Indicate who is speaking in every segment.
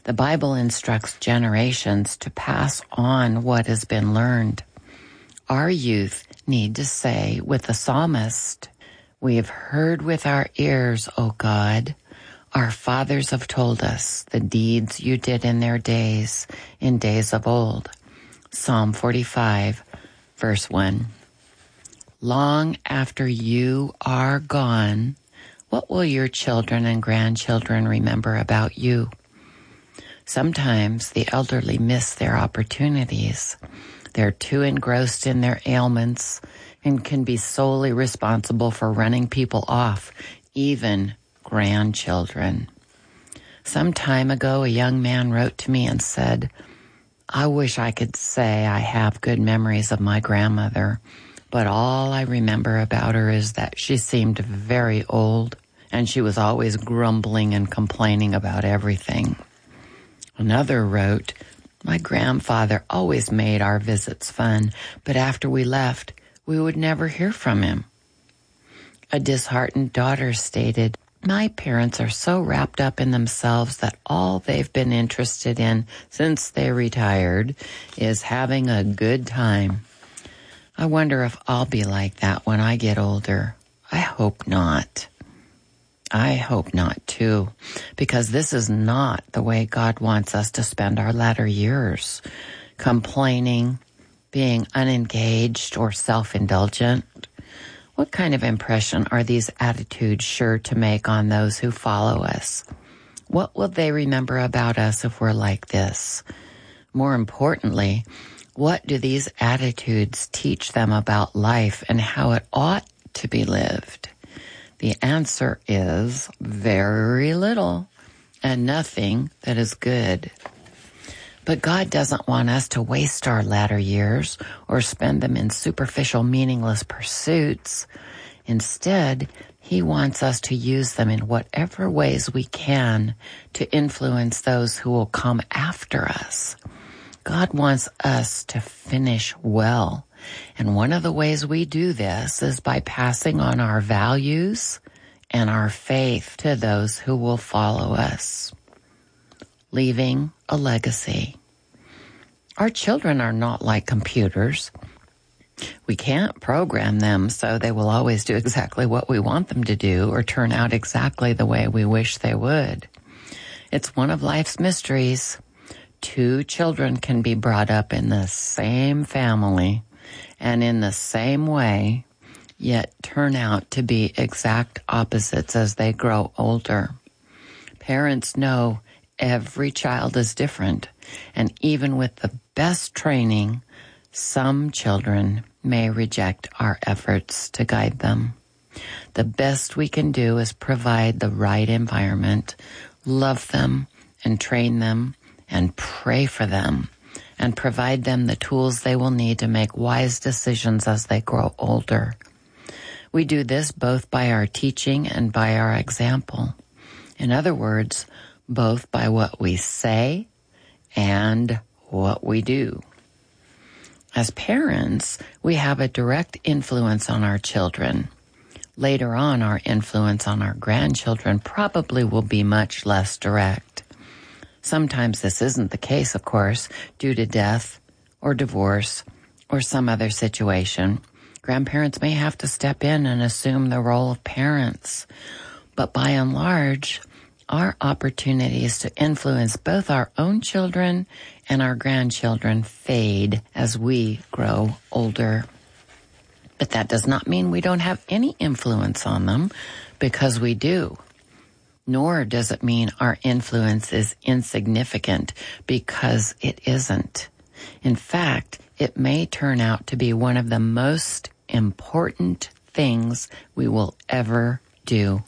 Speaker 1: The Bible instructs generations to pass on what has been learned. Our youth need to say with the psalmist, "We have heard with our ears, O God. Our fathers have told us the deeds you did in their days, in days of old." Psalm 45, verse 1. Long after you are gone, what will your children and grandchildren remember about you? Sometimes the elderly miss their opportunities. They're too engrossed in their ailments and can be solely responsible for running people off, even grandchildren. Some time ago, a young man wrote to me and said, "I wish I could say I have good memories of my grandmother, but all I remember about her is that she seemed very old and she was always grumbling and complaining about everything." Another wrote, "My grandfather always made our visits fun, but after we left, we would never hear from him." A disheartened daughter stated, "My parents are so wrapped up in themselves that all they've been interested in since they retired is having a good time. I wonder if I'll be like that when I get older. I hope not." I hope not, too, because this is not the way God wants us to spend our latter years, complaining, being unengaged, or self-indulgent. What kind of impression are these attitudes sure to make on those who follow us? What will they remember about us if we're like this? More importantly, what do these attitudes teach them about life and how it ought to be lived? The answer is very little and nothing that is good. But God doesn't want us to waste our latter years or spend them in superficial, meaningless pursuits. Instead, He wants us to use them in whatever ways we can to influence those who will come after us. God wants us to finish well. And one of the ways we do this is by passing on our values and our faith to those who will follow us, leaving a legacy. Our children are not like computers. We can't program them so they will always do exactly what we want them to do or turn out exactly the way we wish they would. It's one of life's mysteries. Two children can be brought up in the same family and in the same way, yet turn out to be exact opposites as they grow older. Parents know every child is different, and even with the best training, some children may reject our efforts to guide them. The best we can do is provide the right environment, love them, and train them, and pray for them, and provide them the tools they will need to make wise decisions as they grow older. We do this both by our teaching and by our example. In other words, both by what we say and what we do. As parents, we have a direct influence on our children. Later on, our influence on our grandchildren probably will be much less direct. Sometimes this isn't the case, of course, due to death or divorce or some other situation. Grandparents may have to step in and assume the role of parents. But by and large, our opportunities to influence both our own children and our grandchildren fade as we grow older. But that does not mean we don't have any influence on them, because we do. Nor does it mean our influence is insignificant, because it isn't. In fact, it may turn out to be one of the most important things we will ever do.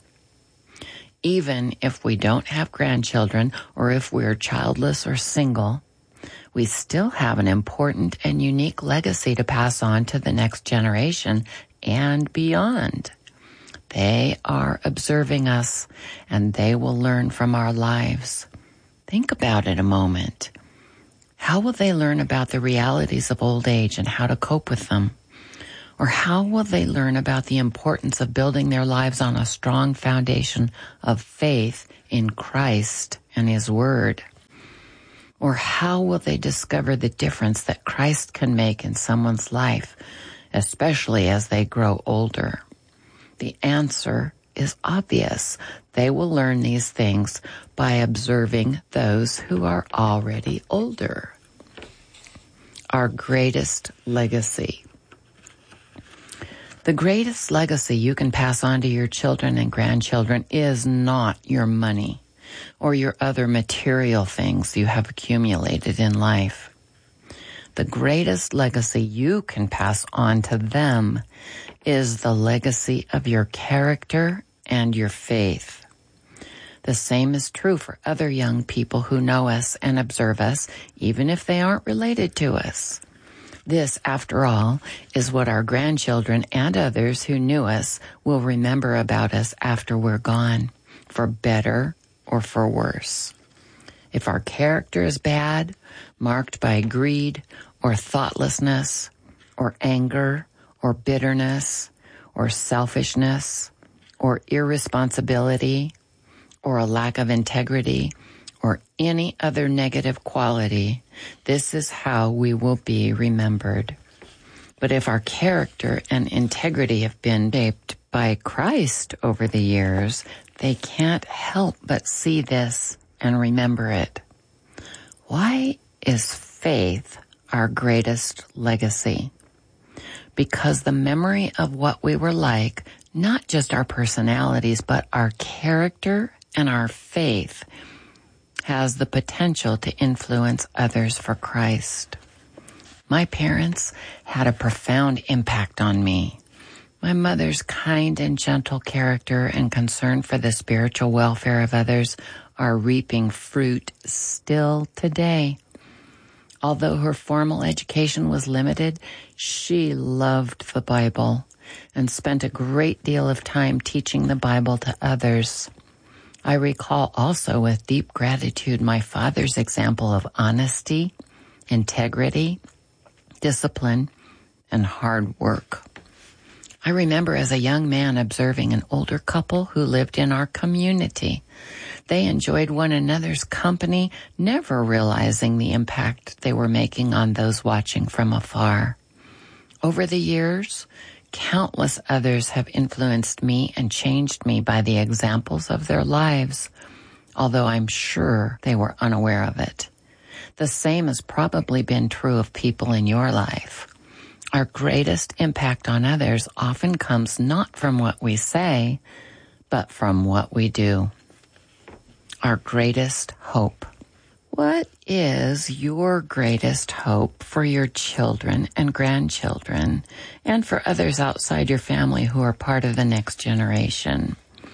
Speaker 1: Even if we don't have grandchildren, or if we're childless or single, we still have an important and unique legacy to pass on to the next generation and beyond. They are observing us, and they will learn from our lives. Think about it a moment. How will they learn about the realities of old age and how to cope with them? Or how will they learn about the importance of building their lives on a strong foundation of faith in Christ and His Word? Or how will they discover the difference that Christ can make in someone's life, especially as they grow older? The answer is obvious. They will learn these things by observing those who are already older. Our greatest legacy. The greatest legacy you can pass on to your children and grandchildren is not your money or your other material things you have accumulated in life. The greatest legacy you can pass on to them is the legacy of your character and your faith. The same is true for other young people who know us and observe us, even if they aren't related to us. This, after all, is what our grandchildren and others who knew us will remember about us after we're gone, for better or for worse. If our character is bad, marked by greed or thoughtlessness or anger or bitterness or selfishness or irresponsibility or a lack of integrity or any other negative quality, this is how we will be remembered. But if our character and integrity have been shaped by Christ over the years, they can't help but see this and remember it. Why is faith our greatest legacy? Because the memory of what we were like, not just our personalities, but our character and our faith, has the potential to influence others for Christ. My parents had a profound impact on me. My mother's kind and gentle character and concern for the spiritual welfare of others are reaping fruit still today. Although her formal education was limited, she loved the Bible and spent a great deal of time teaching the Bible to others. I recall also with deep gratitude my father's example of honesty, integrity, discipline, and hard work. I remember as a young man observing an older couple who lived in our community. They enjoyed one another's company, never realizing the impact they were making on those watching from afar. Over the years, countless others have influenced me and changed me by the examples of their lives, although I'm sure they were unaware of it. The same has probably been true of people in your life. Our greatest impact on others often comes not from what we say, but from what we do. Our greatest hope. What is your greatest hope for your children and grandchildren and for others outside your family who are part of the next generation?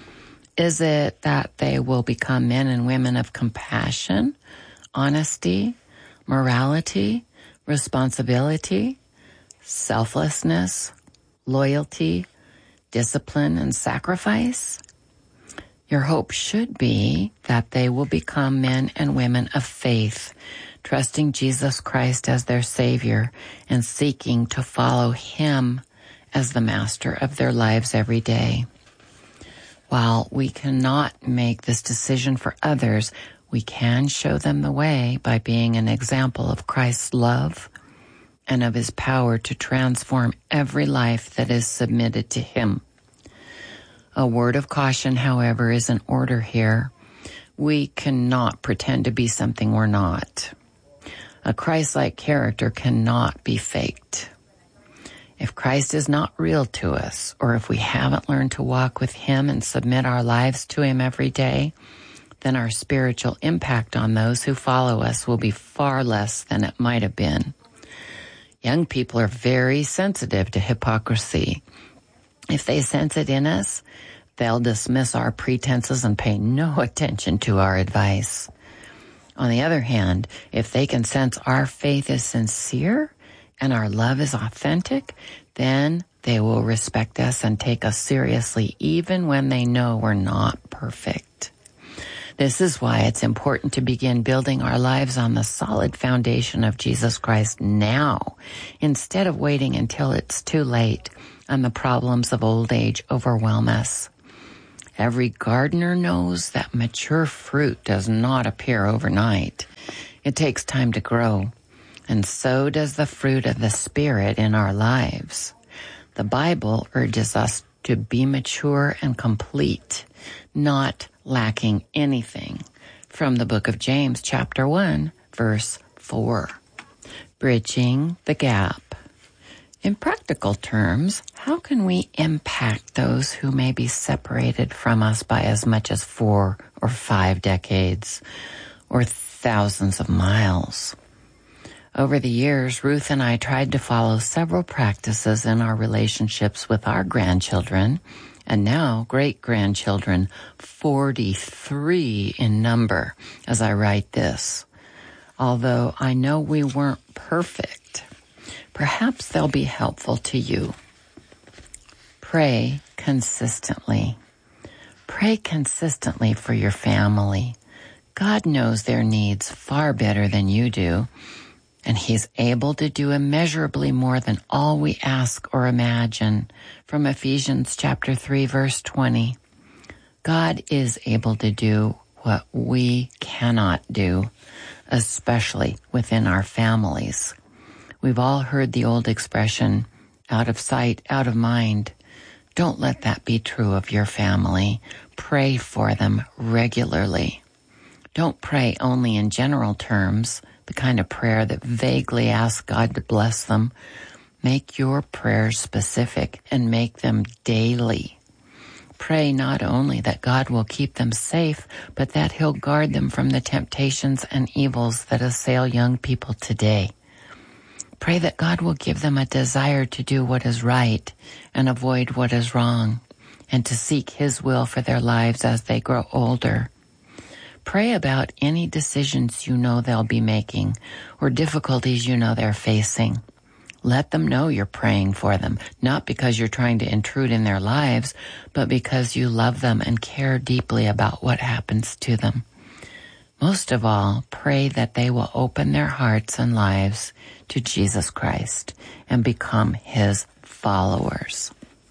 Speaker 1: Is it that they will become men and women of compassion, honesty, morality, responsibility, selflessness, loyalty, discipline, and sacrifice? Your hope should be that they will become men and women of faith, trusting Jesus Christ as their Savior and seeking to follow Him as the master of their lives every day. While we cannot make this decision for others, we can show them the way by being an example of Christ's love and of His power to transform every life that is submitted to Him. A word of caution, however, is in order here. We cannot pretend to be something we're not. A Christ-like character cannot be faked. If Christ is not real to us, or if we haven't learned to walk with Him and submit our lives to Him every day, then our spiritual impact on those who follow us will be far less than it might have been. Young people are very sensitive to hypocrisy. If they sense it in us, they'll dismiss our pretenses and pay no attention to our advice. On the other hand, if they can sense our faith is sincere and our love is authentic, then they will respect us and take us seriously even when they know we're not perfect. This is why it's important to begin building our lives on the solid foundation of Jesus Christ now, instead of waiting until it's too late and the problems of old age overwhelm us. Every gardener knows that mature fruit does not appear overnight. It takes time to grow, and so does the fruit of the Spirit in our lives. The Bible urges us to be mature and complete, not lacking anything. From the book of James, chapter 1, verse 4. Bridging the gap. In practical terms, how can we impact those who may be separated from us by as much as 4 or 5 decades or thousands of miles? Over the years, Ruth and I tried to follow several practices in our relationships with our grandchildren, and now great-grandchildren, 43 in number, as I write this. Although I know we weren't perfect, perhaps they'll be helpful to you. Pray consistently. Pray consistently for your family. God knows their needs far better than you do, and He's able to do immeasurably more than all we ask or imagine. From Ephesians chapter 3, verse 20. God is able to do what we cannot do, especially within our families. We've all heard the old expression, out of sight, out of mind. Don't let that be true of your family. Pray for them regularly. Don't pray only in general terms, the kind of prayer that vaguely asks God to bless them. Make your prayers specific and make them daily. Pray not only that God will keep them safe, but that He'll guard them from the temptations and evils that assail young people today. Pray that God will give them a desire to do what is right and avoid what is wrong, and to seek His will for their lives as they grow older. Pray about any decisions you know they'll be making or difficulties you know they're facing. Let them know you're praying for them, not because you're trying to intrude in their lives, but because you love them and care deeply about what happens to them. Most of all, pray that they will open their hearts and lives to Jesus Christ and become His followers.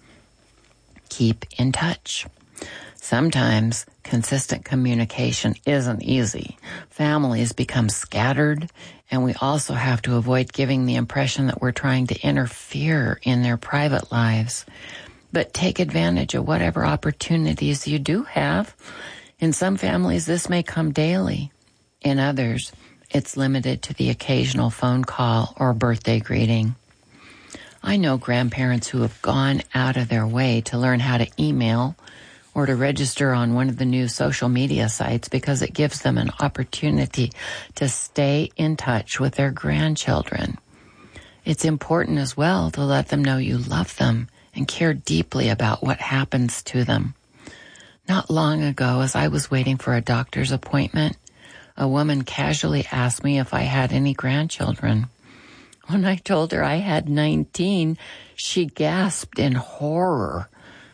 Speaker 1: Keep in touch. Sometimes consistent communication isn't easy. Families become scattered, and we also have to avoid giving the impression that we're trying to interfere in their private lives. But take advantage of whatever opportunities you do have. In some families, this may come daily. In others, it's limited to the occasional phone call or birthday greeting. I know grandparents who have gone out of their way to learn how to email or to register on one of the new social media sites because it gives them an opportunity to stay in touch with their grandchildren. It's important as well to let them know you love them and care deeply about what happens to them. Not long ago, as I was waiting for a doctor's appointment, a woman casually asked me if I had any grandchildren. When I told her I had 19, she gasped in horror.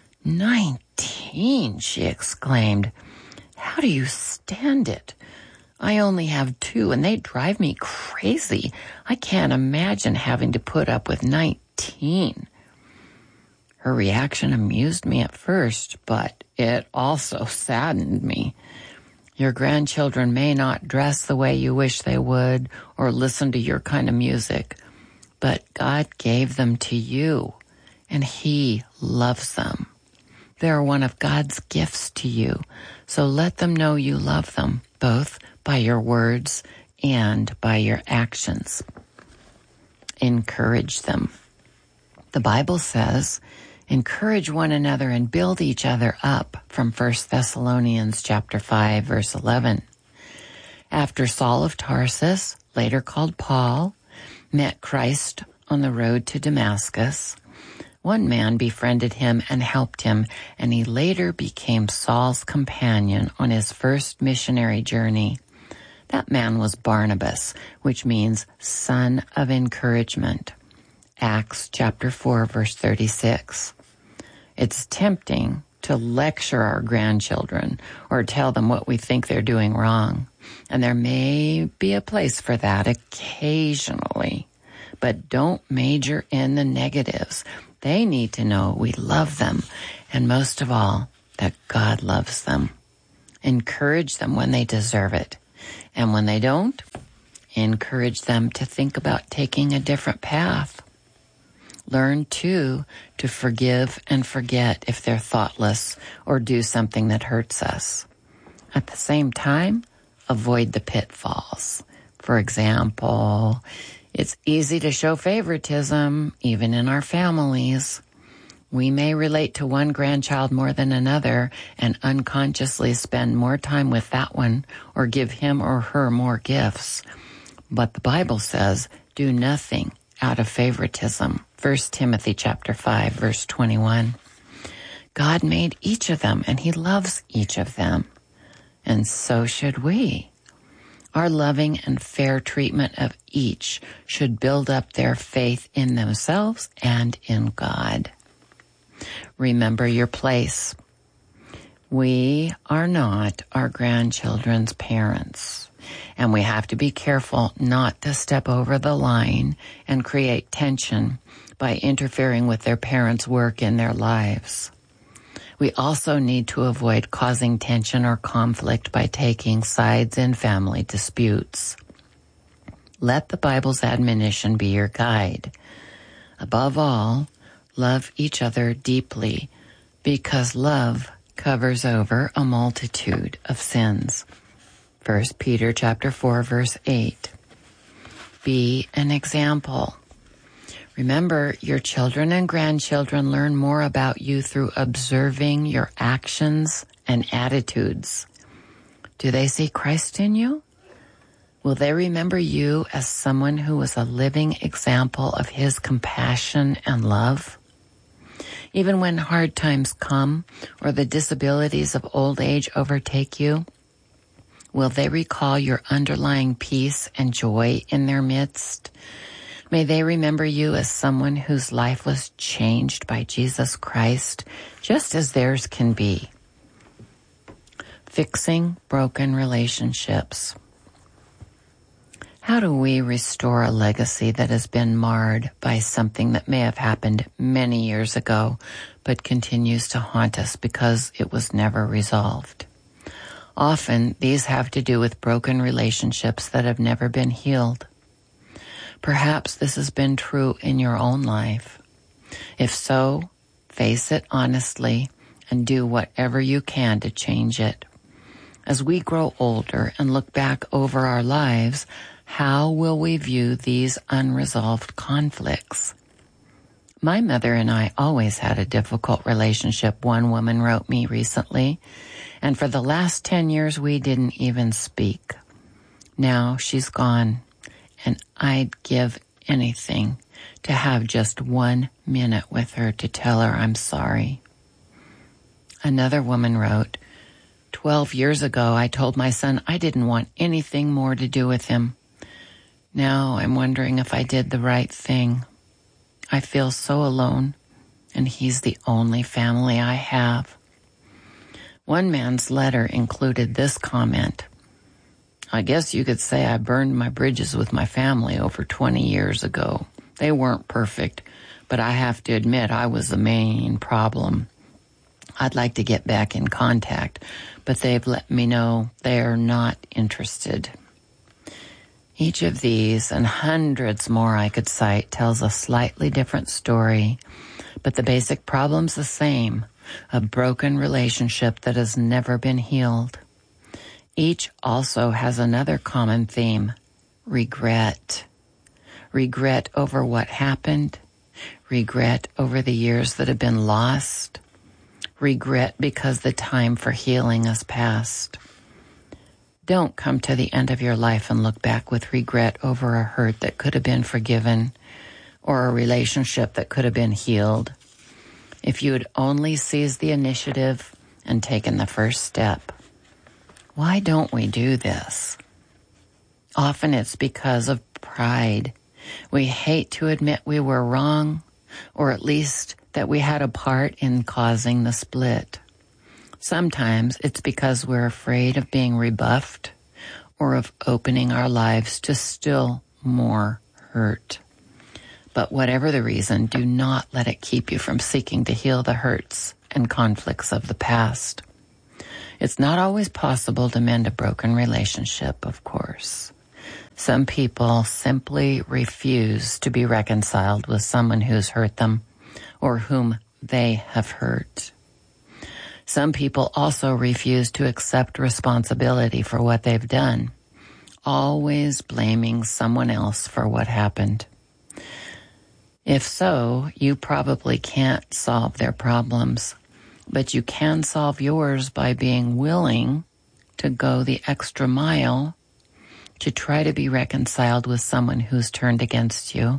Speaker 1: 19, she exclaimed. How do you stand it? I only have 2, and they drive me crazy. I can't imagine having to put up with 19. Her reaction amused me at first, but it also saddened me. Your grandchildren may not dress the way you wish they would or listen to your kind of music, but God gave them to you, and He loves them. They're one of God's gifts to you, so let them know you love them, both by your words and by your actions. Encourage them. The Bible says, encourage one another and build each other up, from 1 Thessalonians chapter 5, verse 11. After Saul of Tarsus, later called Paul, met Christ on the road to Damascus, one man befriended him and helped him, and he later became Saul's companion on his first missionary journey. That man was Barnabas, which means son of encouragement. Acts chapter 4, verse 36. It's tempting to lecture our grandchildren or tell them what we think they're doing wrong. And there may be a place for that occasionally. But don't major in the negatives. They need to know we love them, and most of all, that God loves them. Encourage them when they deserve it. And when they don't, Encourage them to think about taking a different path. Learn, too, to forgive and forget if they're thoughtless or do something that hurts us. At the same time, avoid the pitfalls. For example, it's easy to show favoritism, even in our families. We may relate to one grandchild more than another and unconsciously spend more time with that one or give him or her more gifts. But the Bible says, do nothing out of favoritism. 1 Timothy chapter 5, verse 21. God made each of them, and he loves each of them. And so should we. Our loving and fair treatment of each should build up their faith in themselves and in God. Remember your place. We are not our grandchildren's parents, and we have to be careful not to step over the line and create tension by interfering with their parents' work in their lives. We also need to avoid causing tension or conflict by taking sides in family disputes. Let the Bible's admonition be your guide. Above all, love each other deeply, because love covers over a multitude of sins. 1 Peter chapter 4, verse 8. Be an example. Remember, your children and grandchildren learn more about you through observing your actions and attitudes. Do they see Christ in you? Will they remember you as someone who was a living example of his compassion and love? Even when hard times come or the disabilities of old age overtake you, will they recall your underlying peace and joy in their midst? May they remember you as someone whose life was changed by Jesus Christ, just as theirs can be. Fixing broken relationships. How do we restore a legacy that has been marred by something that may have happened many years ago, but continues to haunt us because it was never resolved? Often, these have to do with broken relationships that have never been healed. Perhaps this has been true in your own life. If so, face it honestly and do whatever you can to change it. As we grow older and look back over our lives, how will we view these unresolved conflicts? My mother and I always had a difficult relationship, one woman wrote me recently, and for the last 10 years we didn't even speak. Now she's gone, and I'd give anything to have just 1 minute with her to tell her I'm sorry. Another woman wrote, 12 years ago I told my son I didn't want anything more to do with him. Now I'm wondering if I did the right thing. I feel so alone, and he's the only family I have. One man's letter included this comment. I guess you could say I burned my bridges with my family over 20 years ago. They weren't perfect, but I have to admit I was the main problem. I'd like to get back in contact, but they've let me know they're not interested. Each of these, and hundreds more I could cite, tells a slightly different story, but the basic problem's the same, a broken relationship that has never been healed. Each also has another common theme, regret. Regret over what happened, regret over the years that have been lost, regret because the time for healing has passed. Don't come to the end of your life and look back with regret over a hurt that could have been forgiven or a relationship that could have been healed. If you had only seized the initiative and taken the first step. Why don't we do this? Often it's because of pride. We hate to admit we were wrong, or at least that we had a part in causing the split. Sometimes it's because we're afraid of being rebuffed or of opening our lives to still more hurt. But whatever the reason, do not let it keep you from seeking to heal the hurts and conflicts of the past. It's not always possible to mend a broken relationship, of course. Some people simply refuse to be reconciled with someone who's hurt them or whom they have hurt. Some people also refuse to accept responsibility for what they've done, always blaming someone else for what happened. If so, you probably can't solve their problems, but you can solve yours by being willing to go the extra mile to try to be reconciled with someone who's turned against you.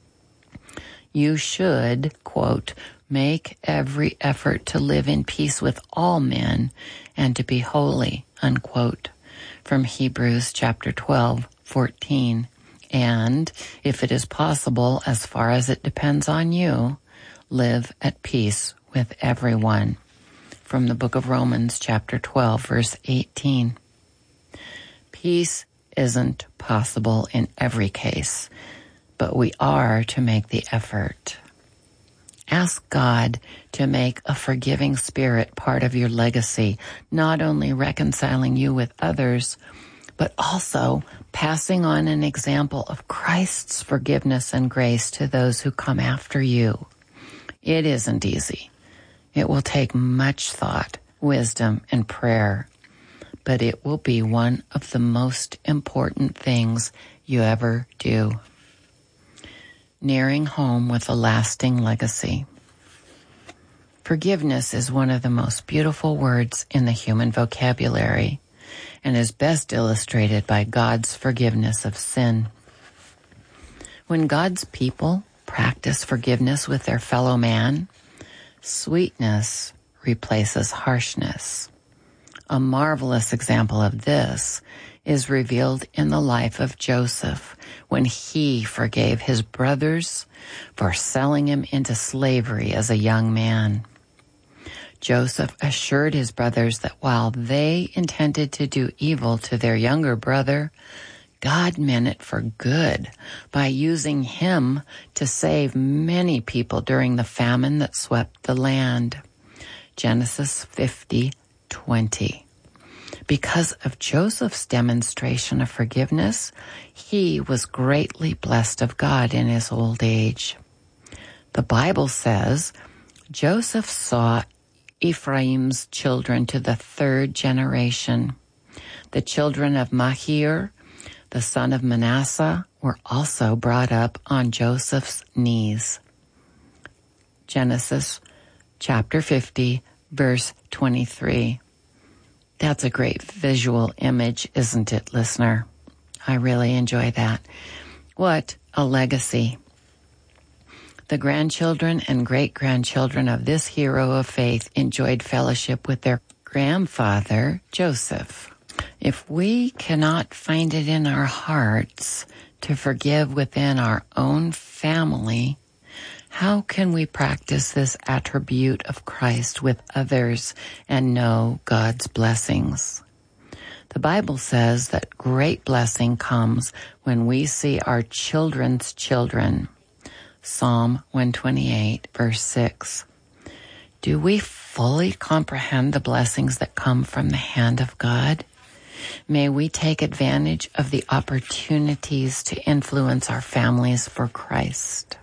Speaker 1: You should, quote, make every effort to live in peace with all men and to be holy, unquote, from Hebrews chapter 12:14. And, if it is possible, as far as it depends on you, live at peace with everyone, from the book of Romans chapter 12, verse 18. Peace isn't possible in every case, but we are to make the effort. Ask God to make a forgiving spirit part of your legacy, not only reconciling you with others, but also passing on an example of Christ's forgiveness and grace to those who come after you. It isn't easy. It will take much thought, wisdom, and prayer, but it will be one of the most important things you ever do. Nearing home with a lasting legacy. Forgiveness is one of the most beautiful words in the human vocabulary and is best illustrated by God's forgiveness of sin. When God's people practice forgiveness with their fellow man, sweetness replaces harshness. A marvelous example of this is revealed in the life of Joseph when he forgave his brothers for selling him into slavery as a young man. Joseph assured his brothers that while they intended to do evil to their younger brother, God meant it for good by using him to save many people during the famine that swept the land. Genesis 50:20. Because of Joseph's demonstration of forgiveness, he was greatly blessed of God in his old age. The Bible says Joseph saw Ephraim's children to the third generation. The children of Machir, the son of Manasseh, were also brought up on Joseph's knees. Genesis chapter 50, verse 23. That's a great visual image, isn't it, listener? I really enjoy that. What a legacy. The grandchildren and great-grandchildren of this hero of faith enjoyed fellowship with their grandfather, Joseph. If we cannot find it in our hearts to forgive within our own family, how can we practice this attribute of Christ with others and know God's blessings? The Bible says that great blessing comes when we see our children's children. Psalm 128, verse 6. Do we fully comprehend the blessings that come from the hand of God? May we take advantage of the opportunities to influence our families for Christ.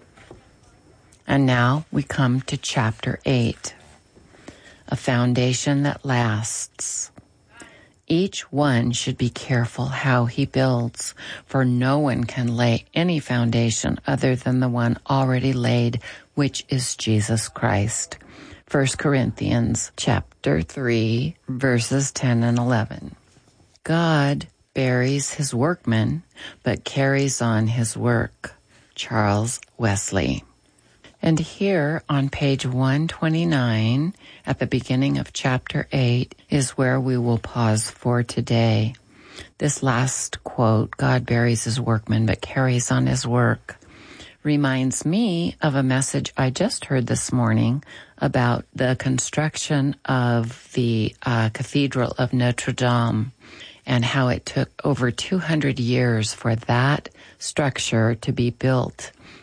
Speaker 1: And now we come to chapter 8, a foundation that lasts. Each one should be careful how he builds, for no one can lay any foundation other than the one already laid, which is Jesus Christ. 1 Corinthians chapter 3, verses 10 and 11. God buries his workmen, but carries on his work. Charles Wesley. And here on page 129, at the beginning of chapter 8, is where we will pause for today. This last quote, God buries his workmen but carries on his work, reminds me of a message I just heard this morning about the construction of the Cathedral of Notre Dame and how it took over 200 years for that structure to be built.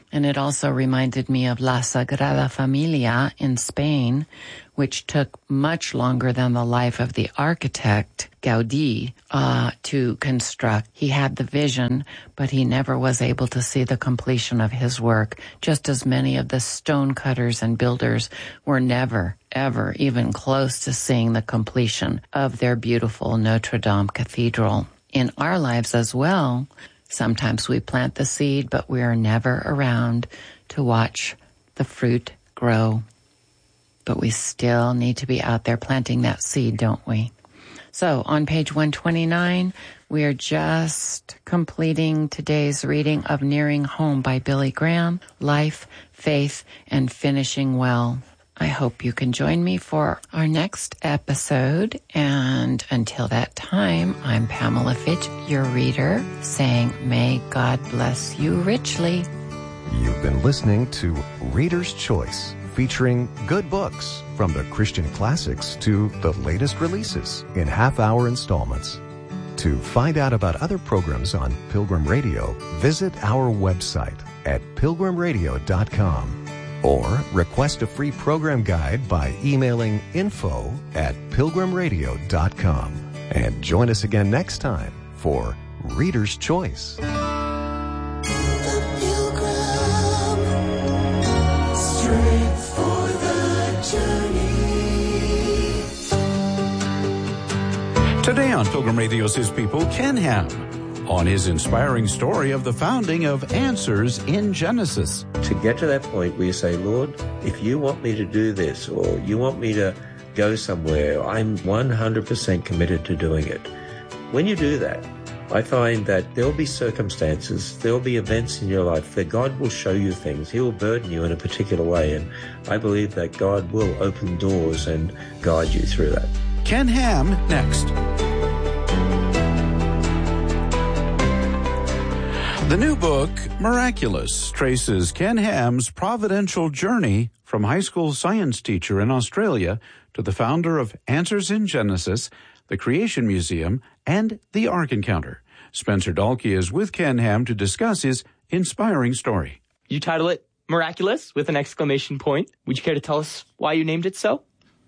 Speaker 1: And it also reminded me of La Sagrada Familia in Spain, which took much longer than the life of the architect, Gaudí, to construct. He had the vision, but he never was able to see the completion of his work, just as many of the stone cutters and builders were never, ever even close to seeing the completion of their beautiful Notre Dame Cathedral. In our lives as well, sometimes we plant the seed, but we are never around to watch the fruit grow. But we still need to be out there planting that seed, don't we? So on page 129, we are just completing today's reading of Nearing Home by Billy Graham, Life, Faith, and Finishing Well. I hope you can join me for our next episode. And until that time, I'm Pamela Fitch, your reader, saying, may God bless you richly.
Speaker 2: You've been listening to Reader's Choice, featuring good books from the Christian classics to the latest releases in half-hour installments. To find out about other programs on Pilgrim Radio, visit our website at pilgrimradio.com. Or request a free program guide by emailing info@pilgrimradio.com. And join us again next time for Reader's Choice.
Speaker 3: The Pilgrim, straight for the journey.
Speaker 4: Today on Pilgrim Radio's His People, Ken Ham, on his inspiring story of the founding of Answers in Genesis.
Speaker 5: To get to that point where you say, Lord, if you want me to do this or you want me to go somewhere, I'm 100% committed to doing it. When you do that, I find that there'll be circumstances, there'll be events in your life that God will show you things. He will burden you in a particular way. And I believe that God will open doors and guide you through that.
Speaker 4: Ken Ham next. The new book, Miraculous, traces Ken Ham's providential journey from high school science teacher in Australia to the founder of Answers in Genesis, the Creation Museum, and the Ark Encounter. Spencer Dalkey is with Ken Ham to discuss his inspiring story.
Speaker 6: You title it Miraculous with an exclamation point. Would you care to tell us why you named it so?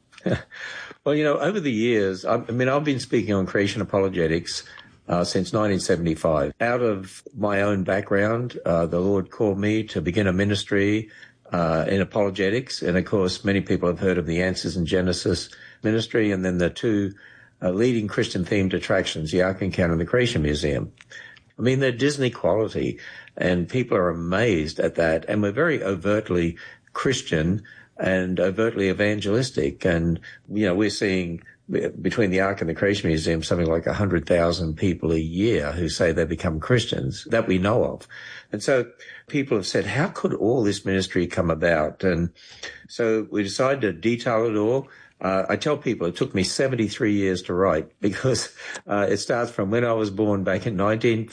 Speaker 5: Well, over the years, I've been speaking on creation apologetics since 1975. Out of my own background, the Lord called me to begin a ministry in apologetics. And, of course, many people have heard of the Answers in Genesis ministry and then the two leading Christian-themed attractions, the Ark Encounter and the Creation Museum. They're Disney quality, and people are amazed at that. And we're very overtly Christian and overtly evangelistic. And, we're seeing between the Ark and the Creation Museum, something like 100,000 people a year who say they become Christians that we know of. And so people have said, how could all this ministry come about? And so we decided to detail it all. I tell people it took me 73 years to write because it starts from when I was born back in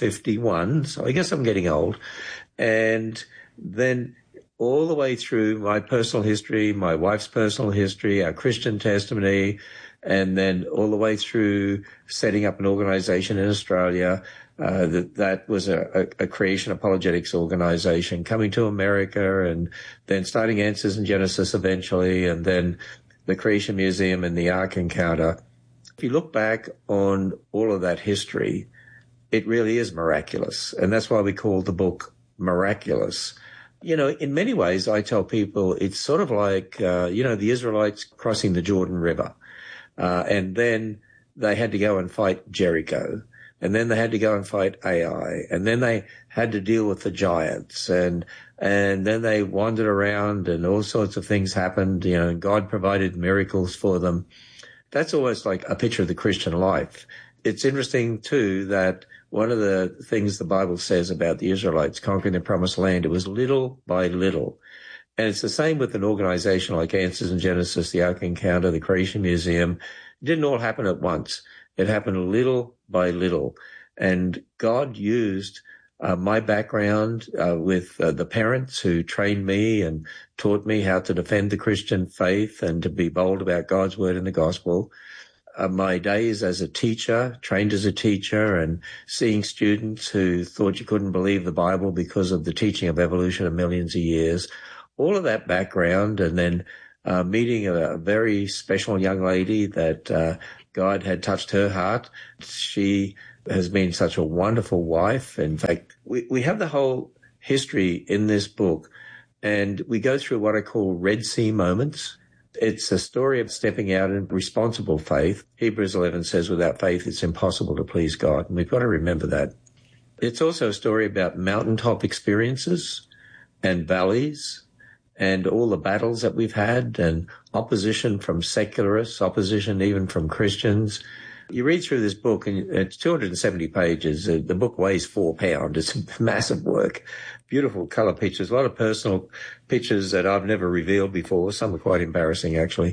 Speaker 5: 1951. So I guess I'm getting old. And then all the way through my personal history, my wife's personal history, our Christian testimony, and then all the way through setting up an organization in Australia. That was a creation apologetics organization, coming to America and then starting Answers in Genesis eventually, and then the Creation Museum and the Ark Encounter. If you look back on all of that history, it really is miraculous. And that's why we call the book Miraculous. In many ways, I tell people it's sort of like, the Israelites crossing the Jordan River. And then they had to go and fight Jericho. And then they had to go and fight Ai. And then they had to deal with the giants. And then they wandered around and all sorts of things happened, and God provided miracles for them. That's almost like a picture of the Christian life. It's interesting, too, that one of the things the Bible says about the Israelites conquering the promised land, it was little by little. And it's the same with an organization like Answers in Genesis, the Ark Encounter, the Creation Museum. It didn't all happen at once. It happened little by little. And God used my background with the parents who trained me and taught me how to defend the Christian faith and to be bold about God's word and the gospel. my days as a teacher, trained as a teacher, and seeing students who thought you couldn't believe the Bible because of the teaching of evolution of millions of years, all of that background, and then meeting a very special young lady that God had touched her heart. She has been such a wonderful wife. In fact, we have the whole history in this book, and we go through what I call Red Sea moments. It's a story of stepping out in responsible faith. Hebrews 11 says, without faith, it's impossible to please God. And we've got to remember that. It's also a story about mountaintop experiences and valleys and all the battles that we've had and opposition from secularists, opposition even from Christians. You read through this book, and it's 270 pages. The book weighs 4 pounds. It's massive work. Beautiful color pictures, a lot of personal pictures that I've never revealed before. Some are quite embarrassing, actually.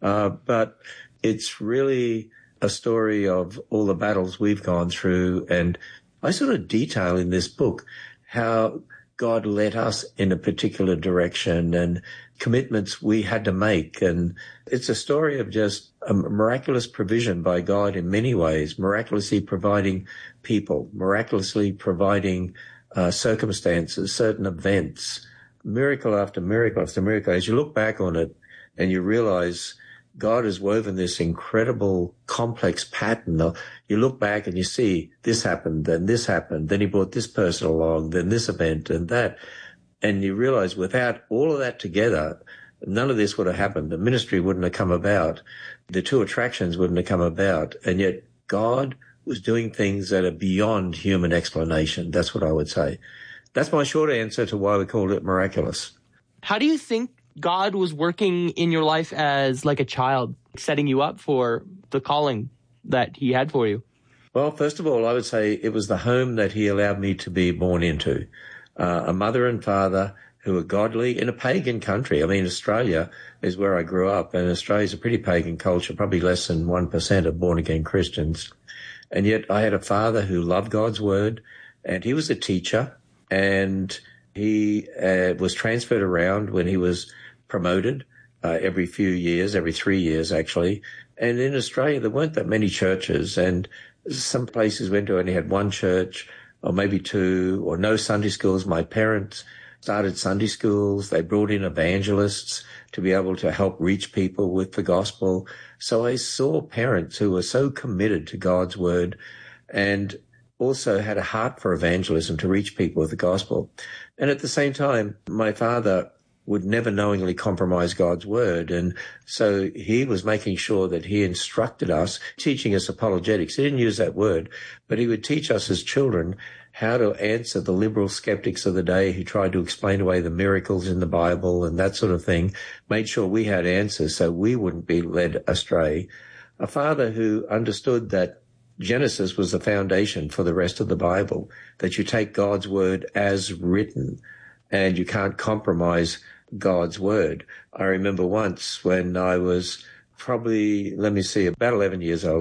Speaker 5: But it's really a story of all the battles we've gone through. And I sort of detail in this book how God led us in a particular direction and commitments we had to make. And it's a story of just a miraculous provision by God in many ways, miraculously providing people, miraculously providing circumstances, certain events, miracle after miracle after miracle. As you look back on it and you realize God has woven this incredible complex pattern. You look back and you see this happened, then he brought this person along, then this event and that. And you realize without all of that together, none of this would have happened. The ministry wouldn't have come about. The 2 attractions wouldn't have come about. And yet God was doing things that are beyond human explanation. That's what I would say. That's my short answer to why we called it miraculous.
Speaker 6: How do you think God was working in your life as like a child, setting you up for the calling that he had for you?
Speaker 5: Well, first of all, I would say it was the home that he allowed me to be born into. A mother and father who were godly in a pagan country. I mean, Australia is where I grew up, and Australia's a pretty pagan culture, probably less than 1% of born-again Christians. And yet I had a father who loved God's word, and he was a teacher, and he was transferred around when he was promoted every few years, every 3 years actually. And in Australia, there weren't that many churches, and some places went to only had 1 church or maybe 2, or no Sunday schools. My parents started Sunday schools. They brought in evangelists to be able to help reach people with the gospel. So I saw parents who were so committed to God's word and also had a heart for evangelism to reach people with the gospel. And at the same time, my father would never knowingly compromise God's word. And so he was making sure that he instructed us, teaching us apologetics. He didn't use that word, but he would teach us as children how to answer the liberal skeptics of the day who tried to explain away the miracles in the Bible and that sort of thing, made sure we had answers so we wouldn't be led astray. A father who understood that Genesis was the foundation for the rest of the Bible, that you take God's word as written and you can't compromise God's word. I remember once when I was probably, about 12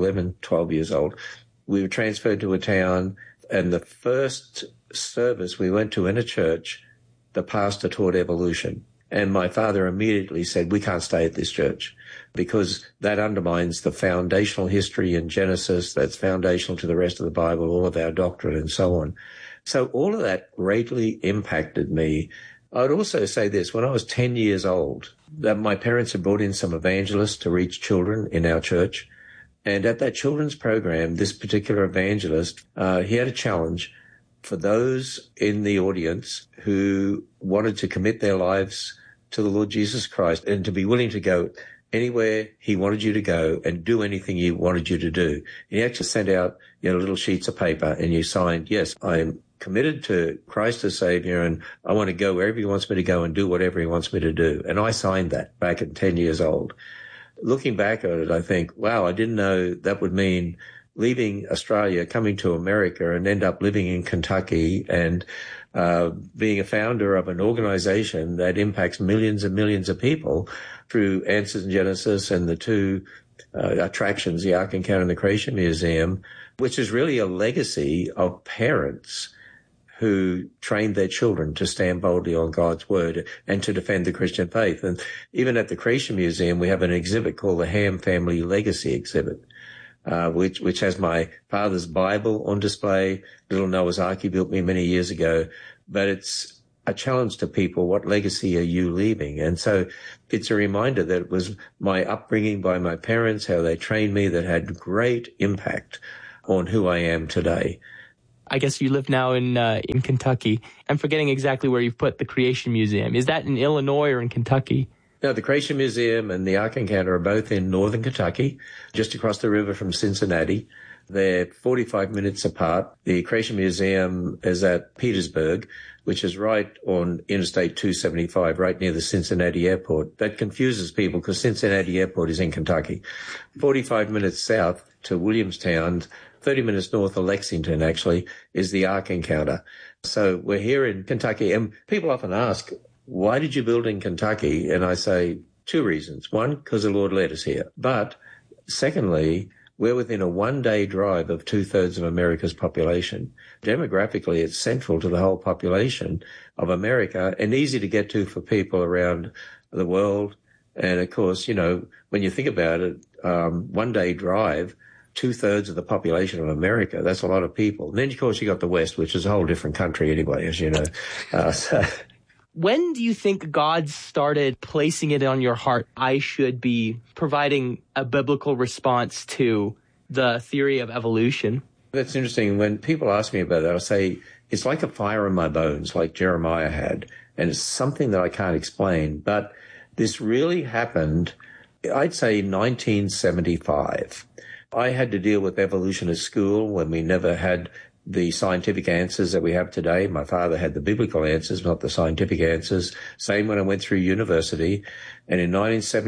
Speaker 5: years old, we were transferred to a town, and the first service we went to in a church, the pastor taught evolution. And my father immediately said, we can't stay at this church because that undermines the foundational history in Genesis that's foundational to the rest of the Bible, all of our doctrine and so on. So all of that greatly impacted me. I'd also say this, when I was 10 years old, that my parents had brought in some evangelists to reach children in our church. And at that children's program, this particular evangelist, he had a challenge for those in the audience who wanted to commit their lives to the Lord Jesus Christ and to be willing to go anywhere he wanted you to go and do anything he wanted you to do. He actually sent out, little sheets of paper, and you signed, yes, I am committed to Christ as Savior, and I want to go wherever he wants me to go and do whatever he wants me to do. And I signed that back at 10 years old. Looking back at it, I think, wow, I didn't know that would mean leaving Australia, coming to America, and end up living in Kentucky and being a founder of an organization that impacts millions and millions of people through Answers in Genesis and the 2 attractions, the Ark Encounter and the Creation Museum, which is really a legacy of parents who trained their children to stand boldly on God's word and to defend the Christian faith. And even at the Creation Museum, we have an exhibit called the Ham Family Legacy Exhibit. which has my father's Bible on display. Little Noah's Ark he built me many years ago. But it's a challenge to people. What legacy are you leaving? And so it's a reminder that it was my upbringing by my parents, how they trained me, that had great impact on who I am today.
Speaker 6: I guess you live now in Kentucky. I'm forgetting exactly where you've put the Creation Museum. Is that in Illinois or in Kentucky?
Speaker 5: No, the Creation Museum and the Ark Encounter are both in northern Kentucky, just across the river from Cincinnati. They're 45 minutes apart. The Creation Museum is at Petersburg, which is right on Interstate 275, right near the Cincinnati airport. That confuses people because Cincinnati airport is in Kentucky. 45 minutes south to Williamstown, 30 minutes north of Lexington, actually, is the Ark Encounter. So we're here in Kentucky, and people often ask, why did you build in Kentucky? And I say two reasons. One, because the Lord led us here. But secondly, we're within a one-day drive of 2/3 of America's population. Demographically, it's central to the whole population of America and easy to get to for people around the world. And of course, when you think about it, one-day drive, 2/3 of the population of America, that's a lot of people. And then, of course, you got the West, which is a whole different country anyway, as you know.
Speaker 6: When do you think God started placing it on your heart, I should be providing a biblical response to the theory of evolution?
Speaker 5: That's interesting. When people ask me about that, I say, it's like a fire in my bones, like Jeremiah had. And it's something that I can't explain. But this really happened, I'd say, 1975. I had to deal with evolution at school when we never had the scientific answers that we have today. My father had the biblical answers, not the scientific answers. Same when I went through university. And in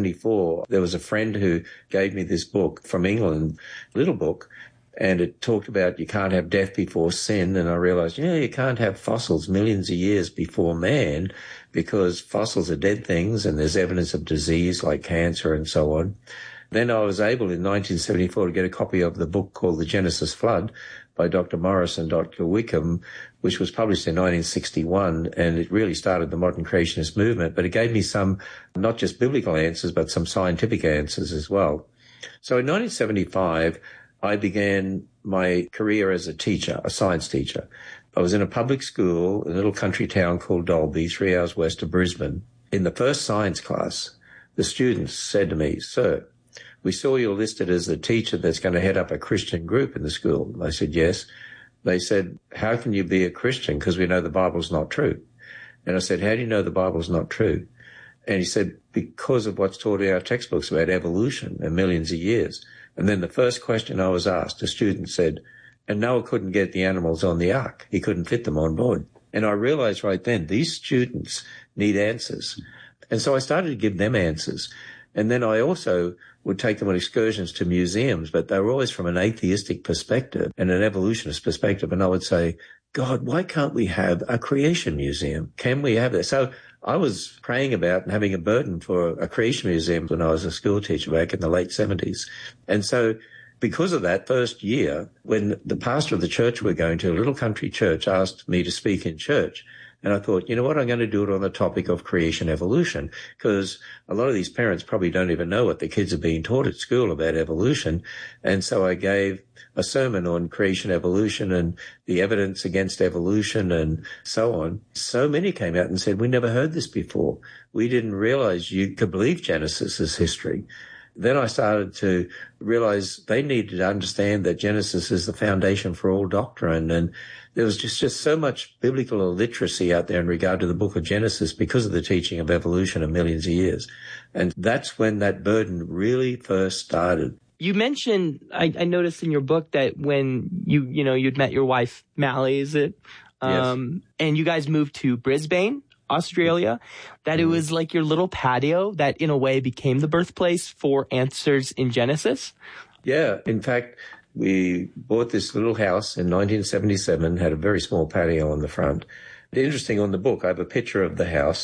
Speaker 5: 1974, there was a friend who gave me this book from England, little book, and it talked about you can't have death before sin. And I realized, you can't have fossils millions of years before man because fossils are dead things and there's evidence of disease like cancer and so on. Then I was able in 1974 to get a copy of the book called The Genesis Flood by Dr. Morris and Dr. Wickham, which was published in 1961, and it really started the modern creationist movement. But it gave me some, not just biblical answers, but some scientific answers as well. So in 1975, I began my career as a teacher, a science teacher. I was in a public school in a little country town called Dalby, 3 hours west of Brisbane. In the first science class, the students said to me, "Sir, we saw you listed as the teacher that's going to head up a Christian group in the school." I said, "Yes." They said, "How can you be a Christian? Because we know the Bible's not true." And I said, "How do you know the Bible's not true?" And he said, "Because of what's taught in our textbooks about evolution and millions of years." And then the first question I was asked, a student said, "And Noah couldn't get the animals on the ark. He couldn't fit them on board." And I realized right then, these students need answers. And so I started to give them answers. And then I also would take them on excursions to museums, but they were always from an atheistic perspective and an evolutionist perspective. And I would say, "God, why can't we have a creation museum? Can we have that?" So I was praying about and having a burden for a creation museum when I was a school teacher back in the late 70s. And so because of that first year, when the pastor of the church we're going to, a little country church, asked me to speak in church, and I thought, you know what, I'm going to do it on the topic of creation evolution, because a lot of these parents probably don't even know what their kids are being taught at school about evolution. And so I gave a sermon on creation evolution and the evidence against evolution and so on. So many came out and said, "We never heard this before. We didn't realize you could believe Genesis is history." Then I started to realize they needed to understand that Genesis is the foundation for all doctrine. And there was just so much biblical illiteracy out there in regard to the book of Genesis because of the teaching of evolution of millions of years. And that's when that burden really first started.
Speaker 6: You mentioned, I noticed in your book that when you'd met your wife, Mally, is it?
Speaker 5: Yes.
Speaker 6: And you guys moved to Brisbane, Australia, that it was like your little patio that in a way became the birthplace for Answers in Genesis.
Speaker 5: Yeah. In fact, we bought this little house in 1977, had a very small patio on the front. Interesting, on the book, I have a picture of the house,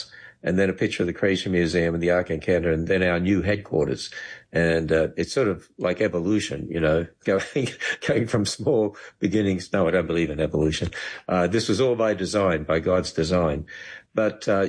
Speaker 5: and then a picture of the Creation Museum and the Ark Encounter, and then our new headquarters. And it's sort of like evolution, going from small beginnings. No, I don't believe in evolution. This was all by design, by God's design. But in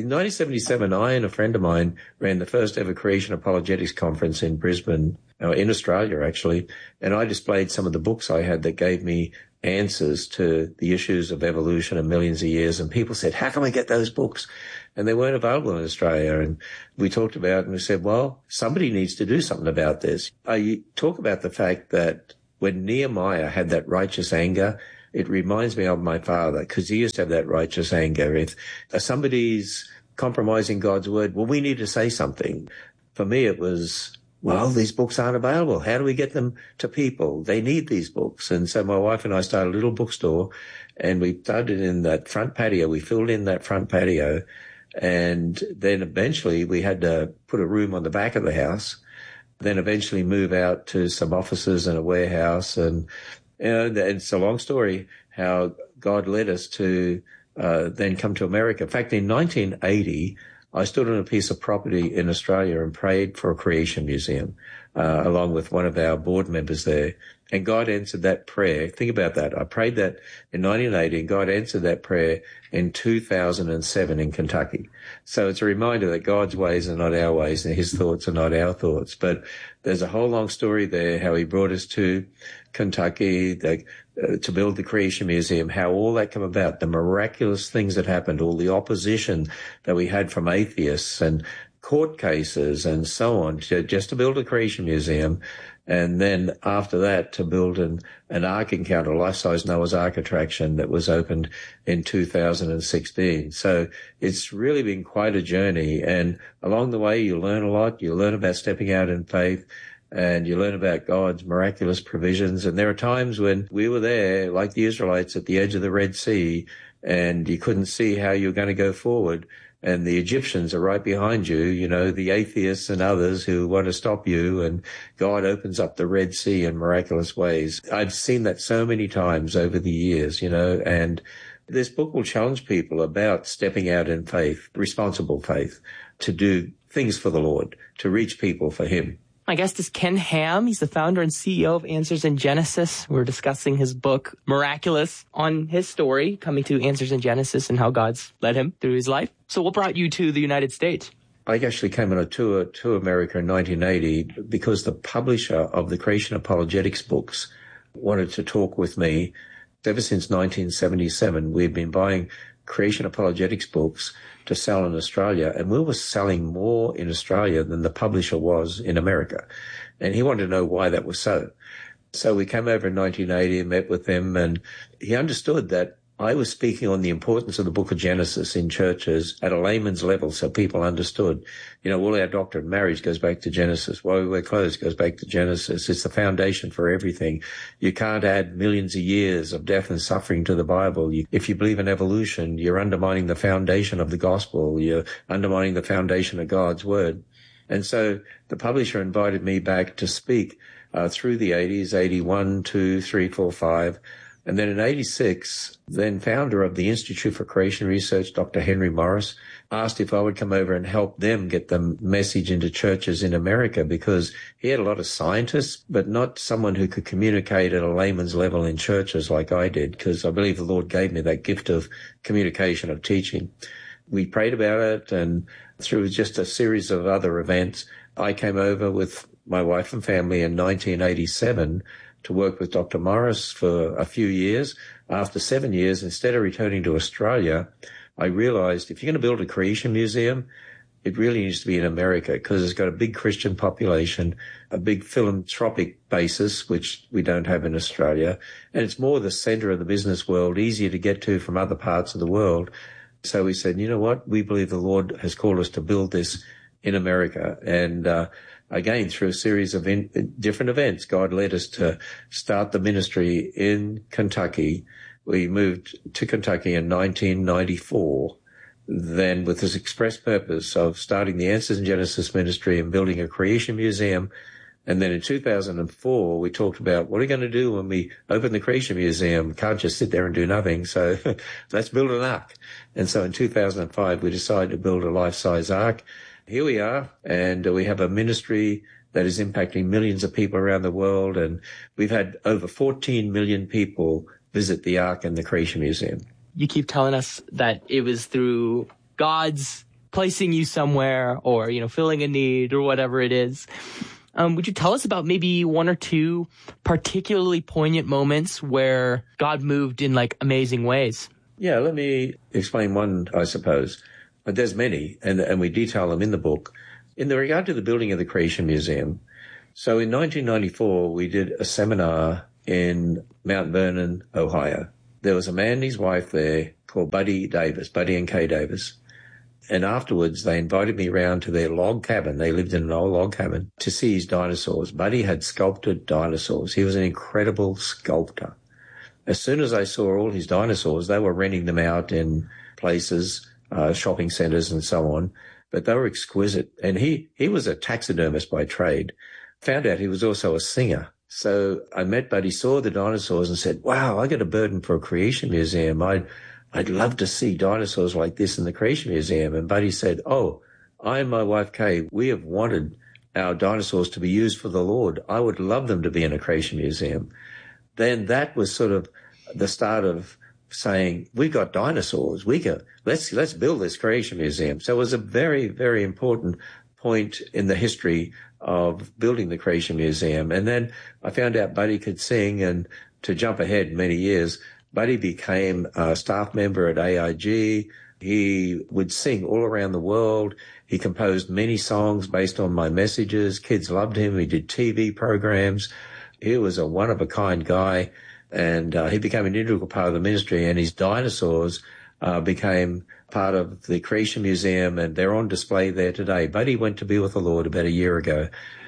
Speaker 5: 1977, I and a friend of mine ran the first ever Creation Apologetics Conference in Brisbane, in Australia, actually. And I displayed some of the books I had that gave me answers to the issues of evolution and millions of years. And people said, how can we get those books? And they weren't available in Australia. And we talked about it and we said, well, somebody needs to do something about this. You talk about the fact that when Nehemiah had that righteous anger, it reminds me of my father, because he used to have that righteous anger. If somebody's compromising God's word, well, we need to say something. For me, it was, well, these books aren't available. How do we get them to people? They need these books. And so my wife and I started a little bookstore, and we started in that front patio. We filled in that front patio. And then eventually we had to put a room on the back of the house, then eventually move out to some offices and a warehouse. And it's a long story how God led us to then come to America. In fact, in 1980, I stood on a piece of property in Australia and prayed for a creation museum, along with one of our board members there. And God answered that prayer. Think about that. I prayed that in 1980, and God answered that prayer in 2007 in Kentucky. So it's a reminder that God's ways are not our ways and his thoughts are not our thoughts. But there's a whole long story there, how he brought us to Kentucky to build the Creation Museum, how all that came about, the miraculous things that happened, all the opposition that we had from atheists and court cases and so on, just to build a Creation Museum. And then after that, to build an Ark Encounter, life-size Noah's Ark attraction that was opened in 2016. So it's really been quite a journey. And along the way, you learn a lot. You learn about stepping out in faith, and you learn about God's miraculous provisions. And there are times when we were there, like the Israelites, at the edge of the Red Sea, and you couldn't see how you were going to go forward. And the Egyptians are right behind you, the atheists and others who want to stop you. And God opens up the Red Sea in miraculous ways. I've seen that so many times over the years, and this book will challenge people about stepping out in faith, responsible faith, to do things for the Lord, to reach people for him.
Speaker 6: My guest is Ken Ham. He's the founder and CEO of Answers in Genesis. We're discussing his book, Miraculous, on his story, coming to Answers in Genesis and how God's led him through his life. So what brought you to the United States?
Speaker 5: I actually came on a tour to America in 1980 because the publisher of the Creation Apologetics books wanted to talk with me. Ever since 1977, we'd been buying Creation Apologetics books to sell in Australia, and we were selling more in Australia than the publisher was in America. And he wanted to know why that was so. So we came over in 1980 and met with him, and he understood that I was speaking on the importance of the book of Genesis in churches at a layman's level, so people understood. All our doctrine, marriage goes back to Genesis. Why we wear clothes goes back to Genesis. It's the foundation for everything. You can't add millions of years of death and suffering to the Bible. If you believe in evolution, you're undermining the foundation of the gospel. You're undermining the foundation of God's word. And so the publisher invited me back to speak through the 80s, 81, 2, 3, 4, 5. And then in 86, then founder of the Institute for Creation Research, Dr. Henry Morris, asked if I would come over and help them get the message into churches in America, because he had a lot of scientists, but not someone who could communicate at a layman's level in churches like I did, because I believe the Lord gave me that gift of communication, of teaching. We prayed about it, and through just a series of other events, I came over with my wife and family in 1987 to work with Dr. Morris for a few years. After 7 years, instead of returning to Australia, I realized if you're going to build a creation museum, it really needs to be in America, because it's got a big Christian population, a big philanthropic basis, which we don't have in Australia. And it's more the center of the business world, easier to get to from other parts of the world. So we said, you know what? We believe the Lord has called us to build this in America. And, again, through a series of different events, God led us to start the ministry in Kentucky. We moved to Kentucky in 1994, then with this express purpose of starting the Answers in Genesis ministry and building a creation museum. And then in 2004, we talked about what are we going to do when we open the Creation Museum? Can't just sit there and do nothing. So let's build an ark. And so in 2005, we decided to build a life-size ark. Here we are, and we have a ministry that is impacting millions of people around the world. And we've had over 14 million people visit the ark and the Creation Museum.
Speaker 6: You keep telling us that it was through God's placing you somewhere or, filling a need or whatever it is. Would you tell us about maybe one or two particularly poignant moments where God moved in amazing ways?
Speaker 5: Yeah, let me explain one, I suppose. But there's many, and we detail them in the book. In the regard to the building of the Creation Museum, so in 1994, we did a seminar in Mount Vernon, Ohio. There was a man and his wife there called Buddy and Kay Davis. And afterwards, they invited me around to their log cabin. They lived in an old log cabin to see his dinosaurs. Buddy had sculpted dinosaurs. He was an incredible sculptor. As soon as I saw all his dinosaurs, they were renting them out in places, shopping centers and so on. But they were exquisite. And he was a taxidermist by trade. Found out he was also a singer. So I met Buddy, saw the dinosaurs and said, wow, I got a burden for a Creation Museum. I'd love to see dinosaurs like this in the Creation Museum. And Buddy said, oh, I and my wife Kay, we have wanted our dinosaurs to be used for the Lord. I would love them to be in a Creation Museum. Then that was sort of the start of saying, we've got dinosaurs. Let's build this Creation Museum. So it was a very, very important point in the history of building the Creation Museum. And then I found out Buddy could sing, and to jump ahead many years, Buddy became a staff member at AIG. He would sing all around the world. He composed many songs based on my messages. Kids loved him. He did TV programs. He was a one-of-a-kind guy, and he became an integral part of the ministry, and his dinosaurs became part of the Creation Museum, and they're on display there today. Buddy went to be with the Lord about a year ago,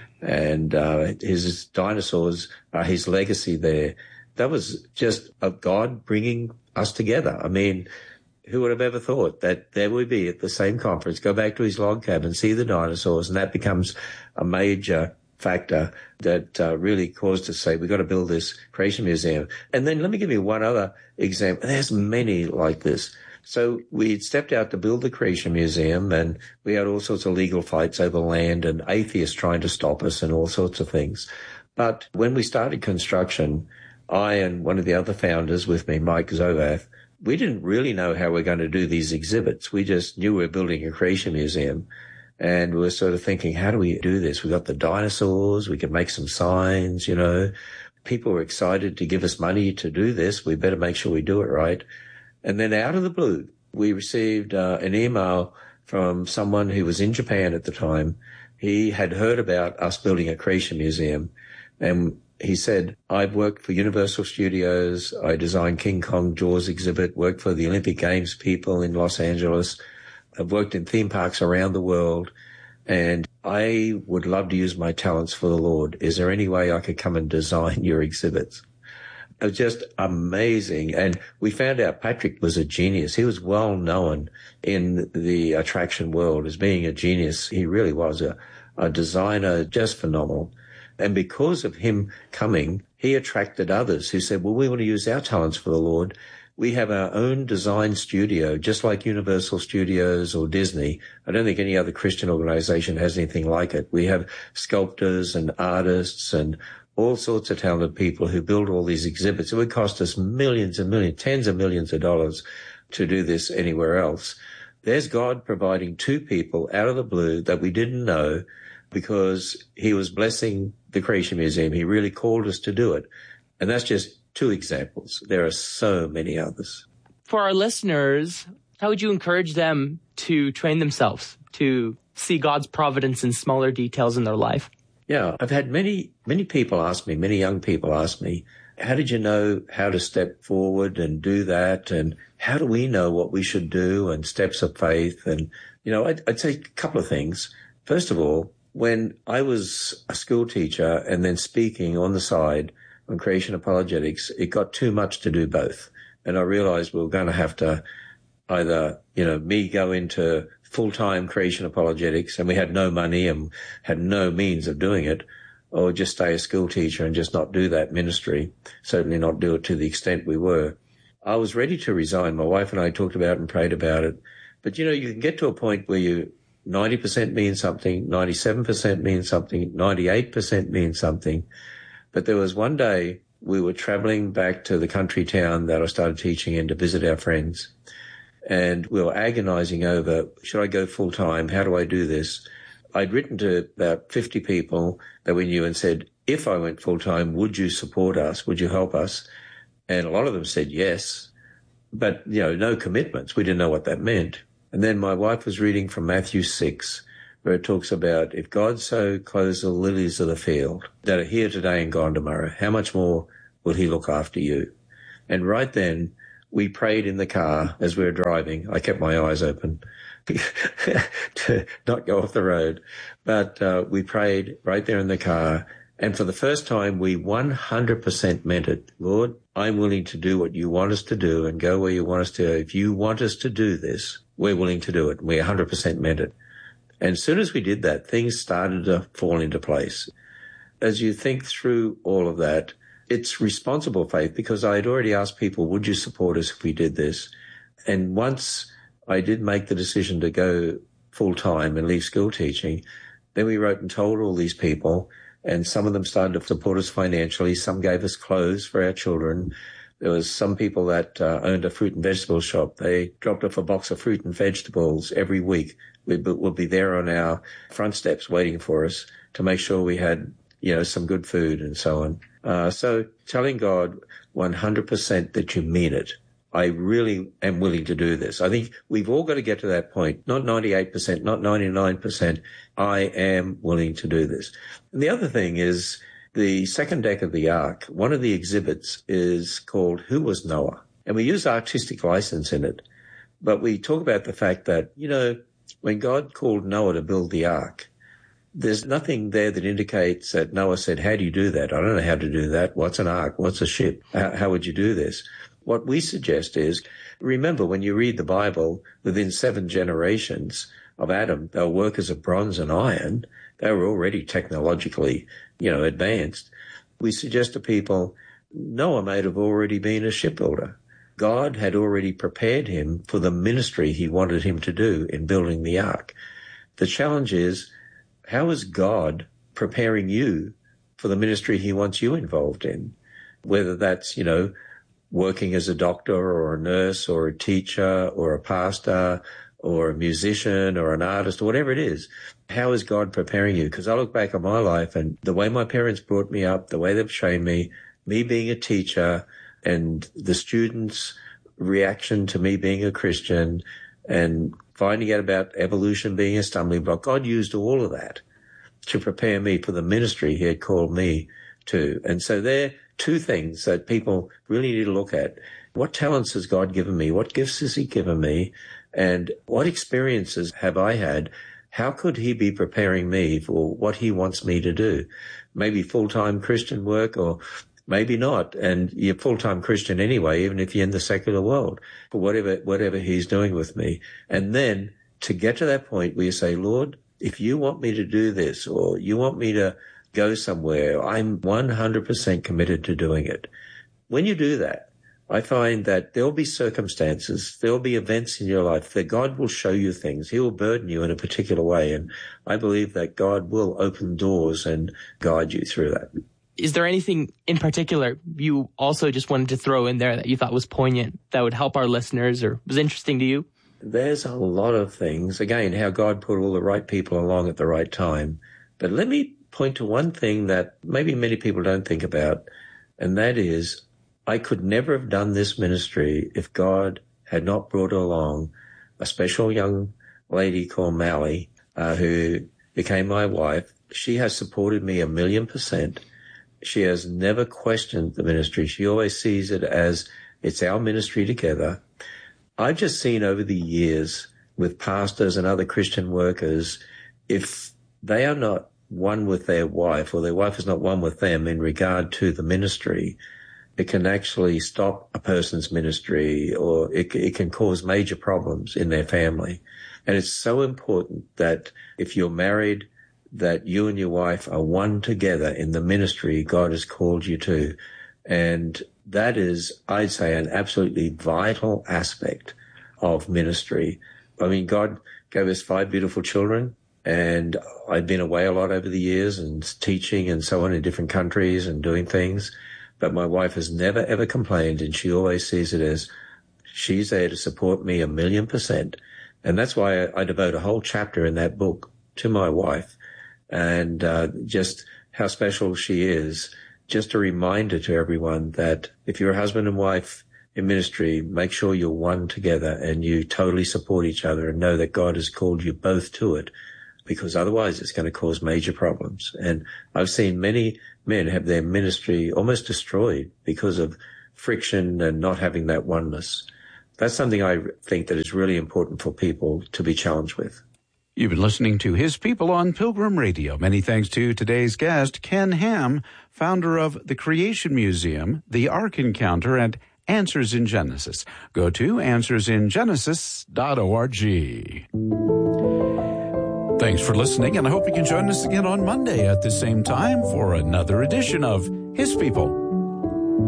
Speaker 5: and his dinosaurs are his legacy there. That was just of God bringing us together. I mean, who would have ever thought that there would be at the same conference, go back to his log cabin, see the dinosaurs, and that becomes a major factor that really caused us to say, we've got to build this Creation Museum. And then let me give you one other example. There's many like this. So we stepped out to build the Creation Museum, and we had all sorts of legal fights over land and atheists trying to stop us and all sorts of things. But when we started construction, I and one of the other founders with me, Mike Zovath, we didn't really know how we're going to do these exhibits. We just knew we were building a Creation Museum, and we were sort of thinking, how do we do this? We got the dinosaurs. We could make some signs, People were excited to give us money to do this. We better make sure we do it right. And then out of the blue, we received an email from someone who was in Japan at the time. He had heard about us building a Creation Museum, and he said, I've worked for Universal Studios. I designed King Kong Jaws exhibit, worked for the Olympic Games people in Los Angeles. I've worked in theme parks around the world, and I would love to use my talents for the Lord. Is there any way I could come and design your exhibits? It was just amazing. And we found out Patrick was a genius. He was well known in the attraction world as being a genius. He really was a designer, just phenomenal. And because of him coming, he attracted others who said, well, we want to use our talents for the Lord. We have our own design studio, just like Universal Studios or Disney. I don't think any other Christian organization has anything like it. We have sculptors and artists and all sorts of talented people who build all these exhibits. It would cost us millions and millions, tens of millions of dollars to do this anywhere else. There's God providing two people out of the blue that we didn't know, because he was blessing the Creation Museum. He really called us to do it. And that's just two examples. There are so many others.
Speaker 6: For our listeners, how would you encourage them to train themselves to see God's providence in smaller details in their life?
Speaker 5: Yeah, I've had many people ask me, many young people ask me, how did you know how to step forward and do that? And how do we know what we should do and steps of faith? And, I'd say a couple of things. First of all, when I was a school teacher and then speaking on the side on creation apologetics, it got too much to do both. And I realized we were going to have to either, me go into full-time creation apologetics, and we had no money and had no means of doing it, or just stay a school teacher and just not do that ministry, certainly not do it to the extent we were. I was ready to resign. My wife and I talked about it and prayed about it. But, you know, you can get to a point where 90% means something, 97% means something, 98% means something. But there was one day we were traveling back to the country town that I started teaching in to visit our friends. And we were agonizing over, should I go full time? How do I do this? I'd written to about 50 people that we knew and said, if I went full time, would you support us? Would you help us? And a lot of them said yes, but, you know, no commitments. We didn't know what that meant. And then my wife was reading from Matthew 6, where it talks about, if God so clothes the lilies of the field that are here today and gone tomorrow, how much more will he look after you? And right then, we prayed in the car as we were driving. I kept my eyes open to not go off the road. But we prayed right there in the car. And for the first time, we 100% meant it. Lord, I'm willing to do what you want us to do and go where you want us to. If you want us to do this, we're willing to do it. We 100% meant it. And as soon as we did that, things started to fall into place. As you think through all of that, it's responsible faith, because I had already asked people, would you support us if we did this? And once I did make the decision to go full time and leave school teaching, then we wrote and told all these people, and some of them started to support us financially. Some gave us clothes for our children. There was some people that owned a fruit and vegetable shop. They dropped off a box of fruit and vegetables every week. We'll be there on our front steps waiting for us to make sure we had, you know, some good food and so on. So telling God 100% that you mean it. I really am willing to do this. I think we've all got to get to that point. Not 98%, not 99%. I am willing to do this. And the other thing is the second deck of the Ark. One of the exhibits is called Who Was Noah? And we use artistic license in it. But we talk about the fact that, you know, when God called Noah to build the Ark, there's nothing there that indicates that Noah said, how do you do that? I don't know how to do that. What's an ark? What's a ship? How would you do this? What we suggest is, remember, when you read the Bible, within 7 generations of Adam, they were workers of bronze and iron. They were already technologically, you know, advanced. We suggest to people, Noah may have already been a shipbuilder. God had already prepared him for the ministry he wanted him to do in building the ark. The challenge is, how is God preparing you for the ministry he wants you involved in? Whether that's, you know, working as a doctor or a nurse or a teacher or a pastor or a musician or an artist or whatever it is. How is God preparing you? Because I look back on my life and the way my parents brought me up, the way they've trained me being a teacher and the students' reaction to me being a Christian and finding out about evolution being a stumbling block. God used all of that to prepare me for the ministry he had called me to. And so there are 2 things that people really need to look at. What talents has God given me? What gifts has he given me? And what experiences have I had? How could he be preparing me for what he wants me to do? Maybe full-time Christian work, or maybe not. And you're full-time Christian anyway, even if you're in the secular world, for whatever he's doing with me. And then to get to that point where you say, Lord, if you want me to do this, or you want me to go somewhere, I'm 100% committed to doing it. When you do that, I find that there'll be circumstances, there'll be events in your life that God will show you things. He will burden you in a particular way. And I believe that God will open doors and guide you through that.
Speaker 6: Is there anything in particular you also just wanted to throw in there that you thought was poignant, that would help our listeners or was interesting to you?
Speaker 5: There's a lot of things. Again, how God put all the right people along at the right time. But let me point to one thing that maybe many people don't think about, and that is, I could never have done this ministry if God had not brought along a special young lady called Mally, who became my wife. She has supported me 1,000,000%. She has never questioned the ministry. She always sees it as it's our ministry together. I've just seen over the years with pastors and other Christian workers, if they are not one with their wife or their wife is not one with them in regard to the ministry, it can actually stop a person's ministry, or it can cause major problems in their family. And it's so important that if you're married, that you and your wife are one together in the ministry God has called you to. And that is, I'd say, an absolutely vital aspect of ministry. I mean, God gave us 5 beautiful children, and I've been away a lot over the years and teaching and so on in different countries and doing things. But my wife has never, ever complained, and she always sees it as she's there to support me 1,000,000%. And that's why I devote a whole chapter in that book to my wife, and just how special she is. Just a reminder to everyone that if you're a husband and wife in ministry, make sure you're one together and you totally support each other and know that God has called you both to it, because otherwise it's going to cause major problems. And I've seen many men have their ministry almost destroyed because of friction and not having that oneness. That's something I think that is really important for people to be challenged with.
Speaker 4: You've been listening to His People on Pilgrim Radio. Many thanks to today's guest, Ken Ham, founder of the Creation Museum, the Ark Encounter, and Answers in Genesis. Go to answersingenesis.org. Thanks for listening, and I hope you can join us again on Monday at the same time for another edition of His People.